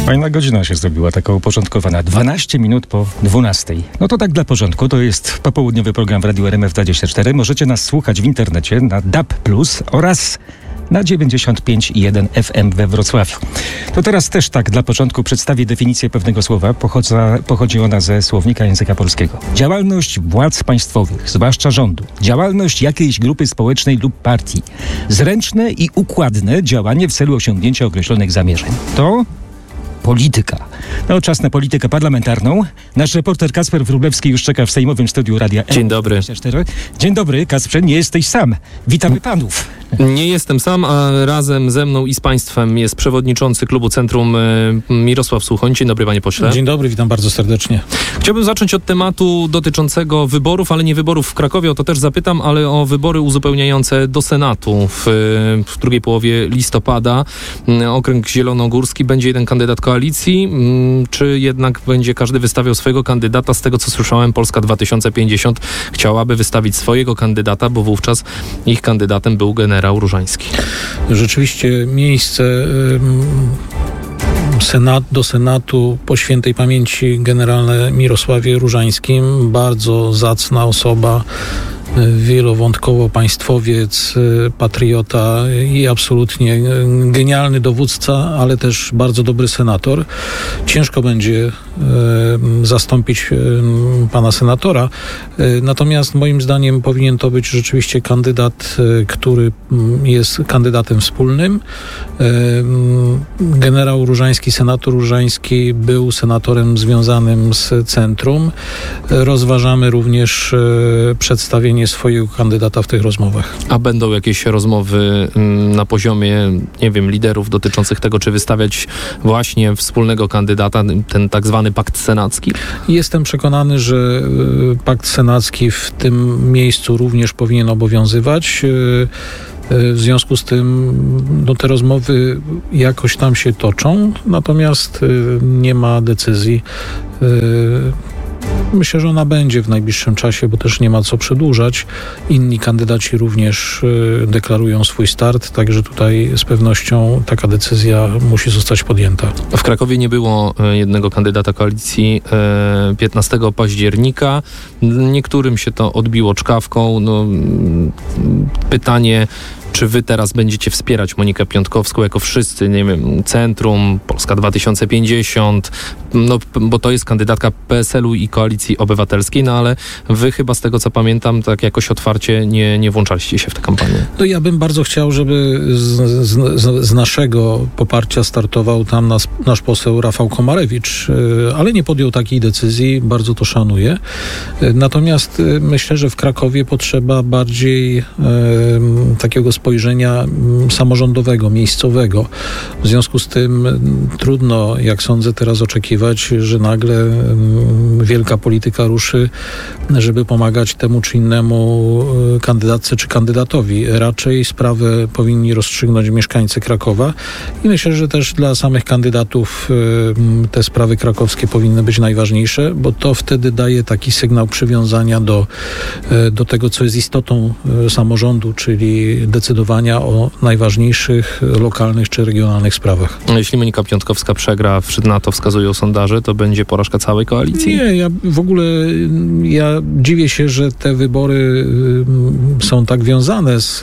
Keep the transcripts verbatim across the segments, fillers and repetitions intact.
Fajna godzina się zrobiła, taka uporządkowana. dwanaście minut po dwunastej. No to tak dla porządku, to jest popołudniowy program w Radiu R M F dwadzieścia cztery. Możecie nas słuchać w internecie na D A B plus oraz na dziewięćdziesiąt pięć i jeden F M we Wrocławiu. To teraz też tak dla początku przedstawię definicję pewnego słowa. Pochodza, pochodzi ona ze słownika języka polskiego. Działalność władz państwowych, zwłaszcza rządu. Działalność jakiejś grupy społecznej lub partii. Zręczne i układne działanie w celu osiągnięcia określonych zamierzeń. To polityka. No, czas na politykę parlamentarną. Nasz reporter Kacper Wróblewski już czeka w sejmowym studiu Radia Dzień dobry. dwadzieścia cztery. Dzień dobry, Kacprze, nie jesteś sam. Witamy panów. Nie jestem sam, a razem ze mną i z państwem jest przewodniczący klubu Centrum Mirosław Suchoń. Dzień dobry, panie pośle. Dzień dobry, witam bardzo serdecznie. Chciałbym zacząć od tematu dotyczącego wyborów, ale nie wyborów w Krakowie, o to też zapytam, ale o wybory uzupełniające do Senatu w, w drugiej połowie listopada. Okręg zielonogórski, będzie jeden kandydat koalicji, czy jednak będzie każdy wystawiał swojego kandydata? Z tego, co słyszałem, Polska dwa tysiące pięćdziesiąt chciałaby wystawić swojego kandydata, bo wówczas ich kandydatem był generał Różański. Rzeczywiście miejsce Senat, do Senatu po świętej pamięci generale Mirosławie Różańskim, bardzo zacna osoba, wielowątkowo państwowiec, patriota i absolutnie genialny dowódca, ale też bardzo dobry senator. Ciężko będzie e, zastąpić e, pana senatora, e, natomiast moim zdaniem powinien to być rzeczywiście kandydat, e, który jest kandydatem wspólnym. E, generał Różański, senator Różański był senatorem związanym z Centrum. E, rozważamy również e, przedstawienie swojego kandydata w tych rozmowach. A będą jakieś rozmowy na poziomie, nie wiem, liderów dotyczących tego, czy wystawiać właśnie wspólnego kandydata, ten tak zwany pakt senacki? Jestem przekonany, że pakt senacki w tym miejscu również powinien obowiązywać. W związku z tym no, te rozmowy jakoś tam się toczą, natomiast nie ma decyzji. Myślę, że ona będzie w najbliższym czasie, bo też nie ma co przedłużać. Inni kandydaci również y, deklarują swój start, także tutaj z pewnością taka decyzja musi zostać podjęta. W Krakowie nie było jednego kandydata koalicji e, piętnastego października. Niektórym się to odbiło czkawką. No, pytanie, czy wy teraz będziecie wspierać Monikę Piątkowską jako wszyscy, nie wiem, Centrum, Polska dwa tysiące pięćdziesiąt, no bo to jest kandydatka P S L u i Koalicji Obywatelskiej, no ale wy chyba z tego, co pamiętam, tak jakoś otwarcie nie, nie włączaliście się w tę kampanię. No ja bym bardzo chciał, żeby z, z, z naszego poparcia startował tam nas, nasz poseł Rafał Komarewicz, ale nie podjął takiej decyzji, bardzo to szanuję. Natomiast myślę, że w Krakowie potrzeba bardziej e, takiego spojrzenia samorządowego, miejscowego. W związku z tym trudno, jak sądzę, teraz oczekiwać, że nagle wielka polityka ruszy, żeby pomagać temu czy innemu kandydatce czy kandydatowi. Raczej sprawę powinni rozstrzygnąć mieszkańcy Krakowa i myślę, że też dla samych kandydatów te sprawy krakowskie powinny być najważniejsze, bo to wtedy daje taki sygnał przywiązania do, do tego, co jest istotą samorządu, czyli decydowania o najważniejszych lokalnych czy regionalnych sprawach. Jeśli Monika Piątkowska przegra, na to wskazują sondaże, to będzie porażka całej koalicji? Nie, ja w ogóle ja dziwię się, że te wybory są tak wiązane z,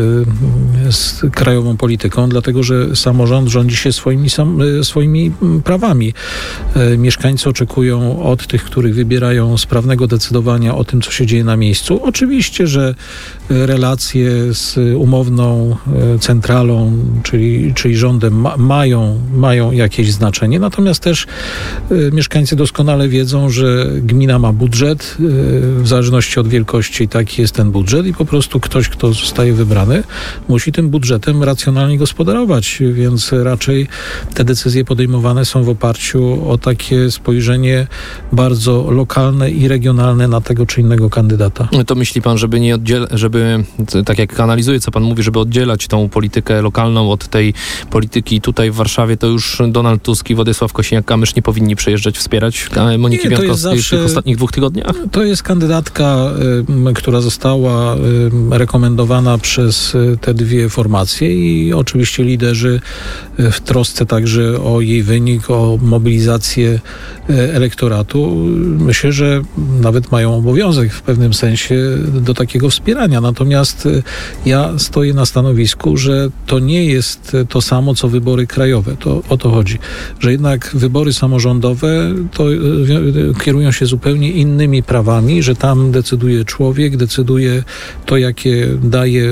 z krajową polityką, dlatego że samorząd rządzi się swoimi, sam, swoimi prawami. Mieszkańcy oczekują od tych, których wybierają, sprawnego decydowania o tym, co się dzieje na miejscu. Oczywiście, że relacje z umowną centralą, czyli, czyli rządem ma, mają, mają jakieś znaczenie, natomiast też y, mieszkańcy doskonale wiedzą, że gmina ma budżet, y, w zależności od wielkości taki jest ten budżet i po prostu ktoś, kto zostaje wybrany, musi tym budżetem racjonalnie gospodarować, więc raczej te decyzje podejmowane są w oparciu o takie spojrzenie bardzo lokalne i regionalne na tego czy innego kandydata. To myśli pan, żeby nie oddziel- żeby, tak jak analizuje, co pan mówi, żeby oddzielać tą politykę lokalną od tej polityki tutaj w Warszawie, to już Donald Tusk i Władysław Kosiniak-Kamysz nie powinni przyjeżdżać wspierać Moniki Wiatkowskiej w tych ostatnich dwóch tygodniach? To jest kandydatka, y, która została y, rekomendowana przez y, te dwie formacje i oczywiście liderzy y, w trosce także o jej wynik, o mobilizację y, elektoratu. Myślę, że nawet mają obowiązek w pewnym sensie do takiego wspierania. Natomiast y, ja stoję na stanowisku, że to nie jest to samo, co wybory krajowe. To o to chodzi, że jednak wybory samorządowe to y, y, kierują się zupełnie innymi prawami, że tam decyduje człowiek, decyduje to, jakie daje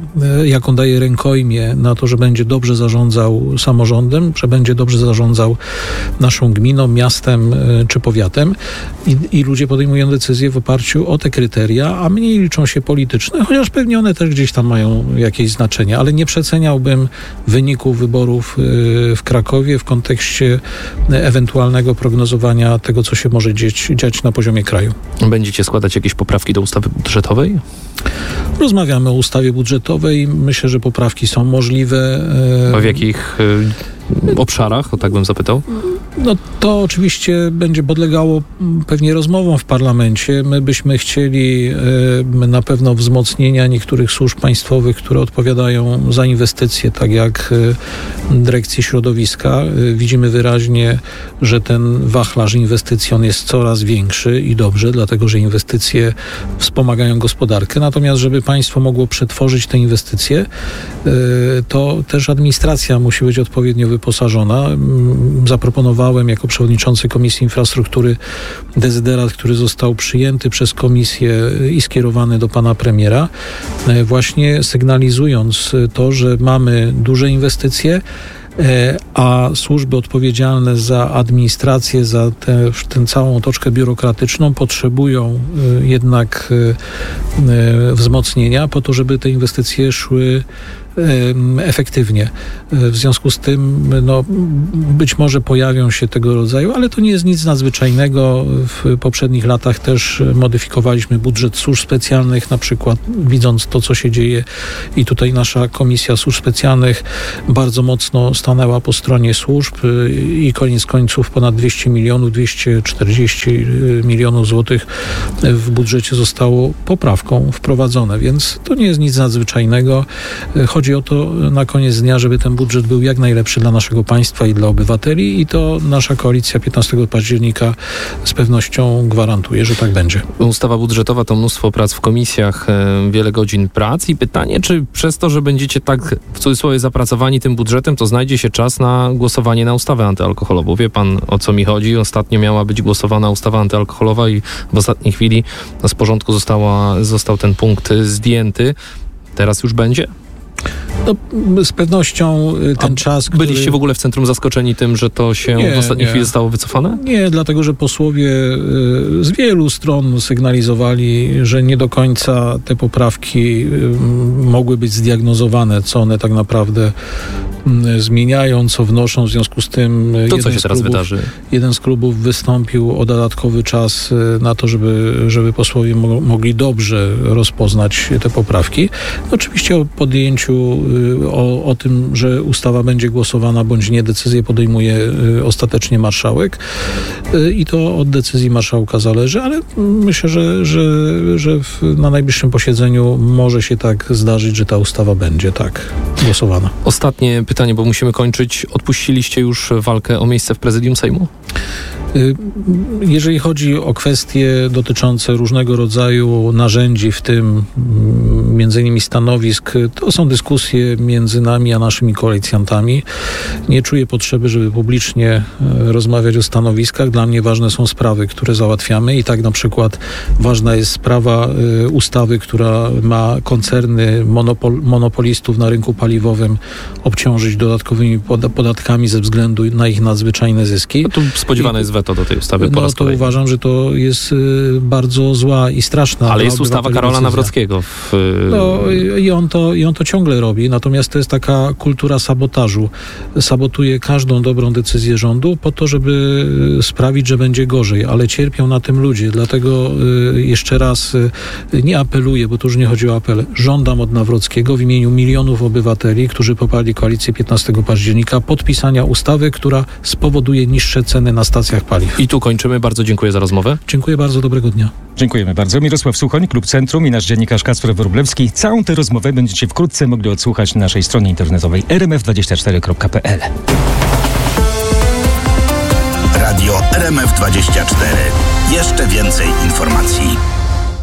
jaką daje rękojmię na to, że będzie dobrze zarządzał samorządem, że będzie dobrze zarządzał naszą gminą, miastem czy powiatem i, i ludzie podejmują decyzje w oparciu o te kryteria, a mniej liczą się polityczne, chociaż pewnie one też gdzieś tam mają jakieś znaczenie, ale nie przeceniałbym wyników wyborów w Krakowie w kontekście ewentualnego prognozowania tego, co się może dziać, dziać na poziomie kraju. Będziecie składać jakieś poprawki do ustawy budżetowej? Rozmawiamy o ustawie budżetowej. Myślę, że poprawki są możliwe. A w jakich y, obszarach? O tak bym zapytał. No to oczywiście będzie podlegało pewnie rozmowom w parlamencie. My byśmy chcieli y, na pewno wzmocnienia niektórych służb państwowych, które odpowiadają za inwestycje, tak jak y, dyrekcji środowiska. Y, widzimy wyraźnie, że ten wachlarz inwestycji on jest coraz większy i dobrze, dlatego że inwestycje wspomagają gospodarkę. Natomiast żeby państwo mogło przetworzyć te inwestycje, y, to też administracja musi być odpowiednio wyposażona. Zaproponowałem jako przewodniczący Komisji Infrastruktury dezyderat, który został przyjęty przez komisję i skierowany do pana premiera, właśnie sygnalizując to, że mamy duże inwestycje, a służby odpowiedzialne za administrację, za tę tę całą otoczkę biurokratyczną potrzebują jednak wzmocnienia po to, żeby te inwestycje szły efektywnie. W związku z tym no, być może pojawią się tego rodzaju, ale to nie jest nic nadzwyczajnego. W poprzednich latach też modyfikowaliśmy budżet służb specjalnych, na przykład widząc to, co się dzieje i tutaj nasza Komisja Służb Specjalnych bardzo mocno stanęła po stronie służb i koniec końców ponad dwieście milionów, dwieście czterdzieści milionów złotych w budżecie zostało poprawką wprowadzone, więc to nie jest nic nadzwyczajnego. Chodzi Chodzi o to na koniec dnia, żeby ten budżet był jak najlepszy dla naszego państwa i dla obywateli i to nasza koalicja piętnastego października z pewnością gwarantuje, że tak będzie. Ustawa budżetowa to mnóstwo prac w komisjach, wiele godzin prac i pytanie, czy przez to, że będziecie tak w cudzysłowie zapracowani tym budżetem, to znajdzie się czas na głosowanie na ustawę antyalkoholową. Wie pan, o co mi chodzi? Ostatnio miała być głosowana ustawa antyalkoholowa i w ostatniej chwili z porządku została, został ten punkt zdjęty. Teraz już będzie? No, z pewnością ten A czas, który... Byliście w ogóle w centrum zaskoczeni tym, że to się nie, w ostatniej nie. chwili zostało wycofane? Nie, dlatego że posłowie z wielu stron sygnalizowali, że nie do końca te poprawki mogły być zdiagnozowane, co one tak naprawdę zmieniają, co wnoszą, w związku z tym... To co się teraz klubów, wydarzy? Jeden z klubów wystąpił o dodatkowy czas na to, żeby, żeby posłowie mo- mogli dobrze rozpoznać te poprawki. Oczywiście o podjęciu, o, o tym, że ustawa będzie głosowana bądź nie, decyzję podejmuje ostatecznie marszałek i to od decyzji marszałka zależy, ale myślę, że, że, że w, na najbliższym posiedzeniu może się tak zdarzyć, że ta ustawa będzie tak głosowana. Ostatnie pytanie, bo musimy kończyć. Odpuściliście już walkę o miejsce w prezydium Sejmu? Jeżeli chodzi o kwestie dotyczące różnego rodzaju narzędzi, w tym między innymi stanowisk, to są dyskusje między nami a naszymi koalicjantami. Nie czuję potrzeby, żeby publicznie rozmawiać o stanowiskach. Dla mnie ważne są sprawy, które załatwiamy i tak na przykład ważna jest sprawa ustawy, która ma koncerny monopol, monopolistów na rynku paliwowym obciążyć dodatkowymi podatkami ze względu na ich nadzwyczajne zyski. No tu spodziewane jest weto do tej ustawy po No raz to kolejny. uważam, że to jest y, bardzo zła i straszna. Ale dla jest ustawa obywateli Karola decyzja. Nawrockiego. W, No i on, to, i on to ciągle robi, natomiast to jest taka kultura sabotażu. Sabotuje każdą dobrą decyzję rządu po to, żeby sprawić, że będzie gorzej, ale cierpią na tym ludzie, dlatego y, jeszcze raz y, nie apeluję, bo tu już nie chodzi o apel, żądam od Nawrockiego w imieniu milionów obywateli, którzy poparli koalicję piętnastego października, podpisania ustawy, która spowoduje niższe ceny na stacjach paliw. I tu kończymy. Bardzo dziękuję za rozmowę. Dziękuję bardzo, dobrego dnia. Dziękujemy bardzo. Mirosław Suchoń, Klub Centrum i nasz dziennikarz Kacper Wróblewski. Całą tę rozmowę będziecie wkrótce mogli odsłuchać na naszej stronie internetowej r m f dwadzieścia cztery kropka p l. Radio R M F dwadzieścia cztery. Jeszcze więcej informacji.